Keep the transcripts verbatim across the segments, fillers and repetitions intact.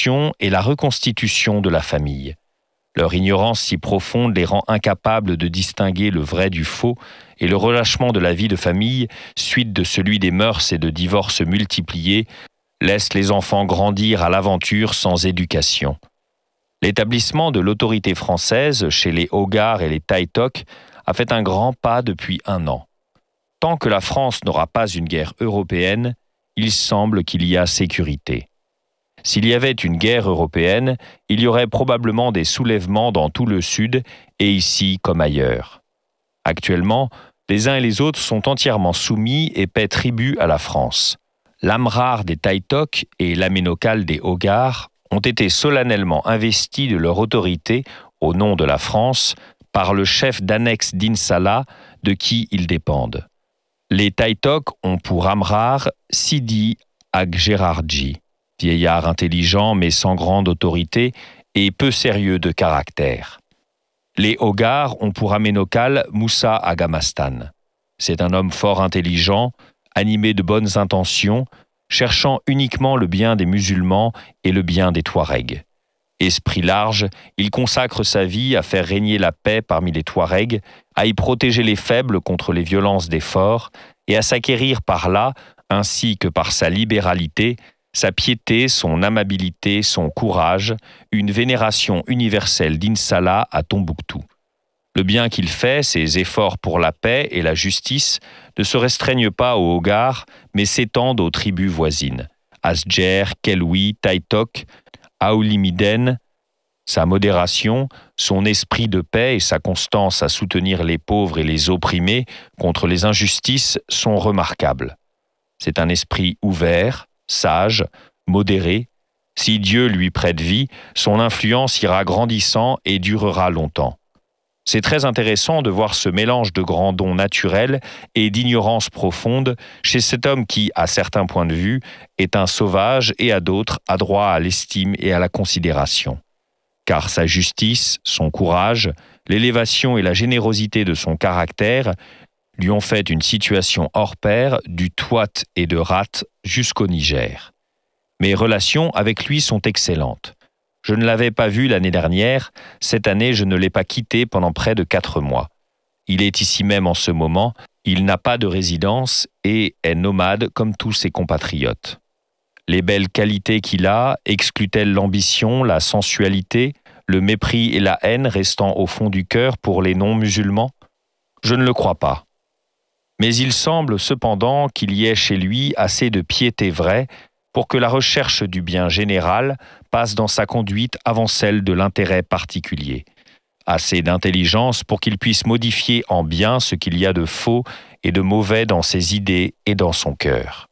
l'élaboration et la reconstitution de la famille. Leur ignorance si profonde les rend incapables de distinguer le vrai du faux, et le relâchement de la vie de famille, suite de celui des mœurs et de divorces multipliés, laisse les enfants grandir à l'aventure sans éducation. L'établissement de l'autorité française chez les Hogarth et les Taïtok a fait un grand pas depuis un an. Tant que la France n'aura pas une guerre européenne, il semble qu'il y a sécurité. S'il y avait une guerre européenne, il y aurait probablement des soulèvements dans tout le Sud, et ici comme ailleurs. Actuellement, les uns et les autres sont entièrement soumis et paient tribut à la France. L'Amrar des Taïtok et l'Aménokal des Hogarth ont été solennellement investis de leur autorité au nom de la France par le chef d'annexe d'Insala de qui ils dépendent. Les Taïtok ont pour Amrar Sidi Ag-Gérardji, vieillard intelligent mais sans grande autorité et peu sérieux de caractère. Les Hogarth ont pour Aménokal Moussa Agamastan. C'est un homme fort intelligent, animé de bonnes intentions, cherchant uniquement le bien des musulmans et le bien des Touaregs. Esprit large, il consacre sa vie à faire régner la paix parmi les Touaregs, à y protéger les faibles contre les violences des forts et à s'acquérir par là, ainsi que par sa libéralité, sa piété, son amabilité, son courage, une vénération universelle d'Insala à Tombouctou. Le bien qu'il fait, ses efforts pour la paix et la justice, ne se restreignent pas aux Hogarth, mais s'étendent aux tribus voisines, Asger, Kelwi, Taïtok, Aoulimiden. Sa modération, son esprit de paix et sa constance à soutenir les pauvres et les opprimés contre les injustices sont remarquables. C'est un esprit ouvert, sage, modéré. Si Dieu lui prête vie, son influence ira grandissant et durera longtemps. C'est très intéressant de voir ce mélange de grands dons naturels et d'ignorance profonde chez cet homme qui, à certains points de vue, est un sauvage et à d'autres a droit à l'estime et à la considération. Car sa justice, son courage, l'élévation et la générosité de son caractère lui ont fait une situation hors pair du Touat et de Rat jusqu'au Niger. Mes relations avec lui sont excellentes. Je ne l'avais pas vu l'année dernière, cette année je ne l'ai pas quitté pendant près de quatre mois. Il est ici même en ce moment, il n'a pas de résidence et est nomade comme tous ses compatriotes. Les belles qualités qu'il a excluent-elles l'ambition, la sensualité, le mépris et la haine restant au fond du cœur pour les non-musulmans ? Je ne le crois pas. Mais il semble cependant qu'il y ait chez lui assez de piété vraie pour que la recherche du bien général passe dans sa conduite avant celle de l'intérêt particulier. Assez d'intelligence pour qu'il puisse modifier en bien ce qu'il y a de faux et de mauvais dans ses idées et dans son cœur.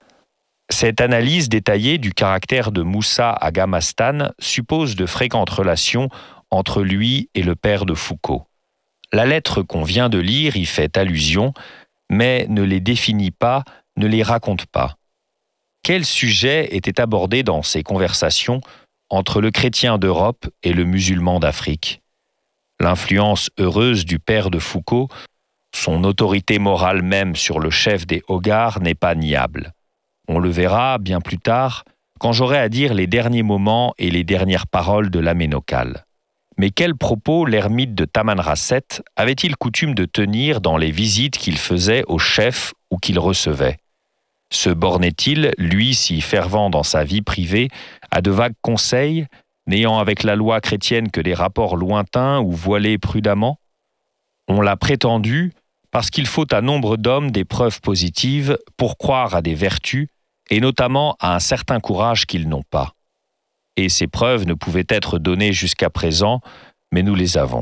Cette analyse détaillée du caractère de Moussa Agamastan suppose de fréquentes relations entre lui et le père de Foucault. La lettre qu'on vient de lire y fait allusion, mais ne les définit pas, ne les raconte pas. Quel sujet était abordé dans ces conversations entre le chrétien d'Europe et le musulman d'Afrique ? L'influence heureuse du père de Foucault, son autorité morale même sur le chef des Hogarth n'est pas niable. On le verra bien plus tard, quand j'aurai à dire les derniers moments et les dernières paroles de l'Aménokal. Mais quels propos l'ermite de Tamanrasset avait-il coutume de tenir dans les visites qu'il faisait au chef ou qu'il recevait ? Se bornait-il, lui si fervent dans sa vie privée, à de vagues conseils, n'ayant avec la loi chrétienne que des rapports lointains ou voilés prudemment ? On l'a prétendu parce qu'il faut à nombre d'hommes des preuves positives pour croire à des vertus, et notamment à un certain courage qu'ils n'ont pas. Et ces preuves ne pouvaient être données jusqu'à présent, mais nous les avons.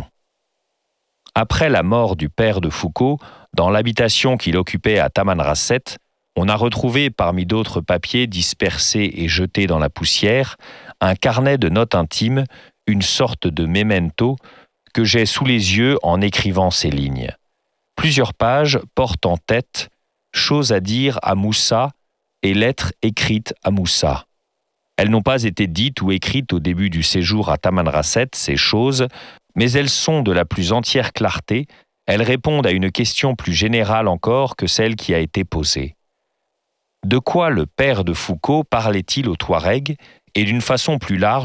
Après la mort du père de Foucault, dans l'habitation qu'il occupait à Tamanrasset, on a retrouvé parmi d'autres papiers dispersés et jetés dans la poussière, un carnet de notes intimes, une sorte de memento, que j'ai sous les yeux en écrivant ces lignes. Plusieurs pages portent en tête « Choses à dire à Moussa » et « Lettres écrites à Moussa ». Elles n'ont pas été dites ou écrites au début du séjour à Tamanrasset, ces choses, mais elles sont de la plus entière clarté, elles répondent à une question plus générale encore que celle qui a été posée. De quoi le père de Foucault parlait-il aux Touaregs Et d'une façon plus large,